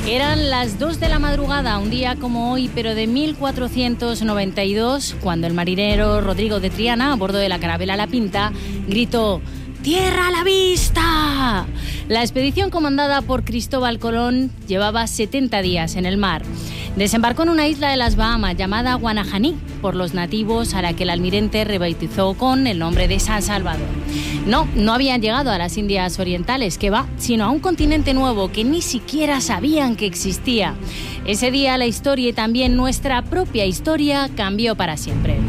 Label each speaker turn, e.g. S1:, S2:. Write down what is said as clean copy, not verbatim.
S1: Eran las 2 de la madrugada, un día como hoy, pero de 1492, cuando el marinero Rodrigo de Triana, a bordo de la carabela La Pinta, gritó: ¡Tierra a la vista! La expedición comandada por Cristóbal Colón llevaba 70 días en el mar. Desembarcó en una isla de las Bahamas llamada Guanajaní por los nativos, a la que el almirante rebautizó con el nombre de San Salvador. No habían llegado a las Indias Orientales, que va, sino a un continente nuevo que ni siquiera sabían que existía. Ese día la historia y también nuestra propia historia cambió para siempre.